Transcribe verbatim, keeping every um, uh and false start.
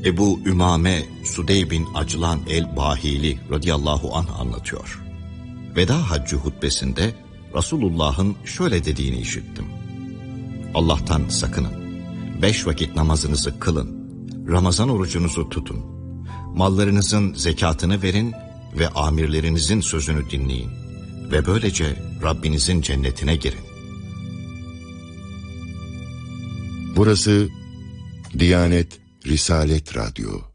Ebu Ümame Sudey bin Aclan el-Bahili radıyallahu anh anlatıyor. Veda haccı hutbesinde Resulullah'ın şöyle dediğini işittim. Allah'tan sakının. Beş vakit namazınızı kılın. Ramazan orucunuzu tutun. Mallarınızın zekatını verin ve amirlerinizin sözünü dinleyin. Ve böylece Rabbinizin cennetine girin. Burası Diyanet Risalet Radyo.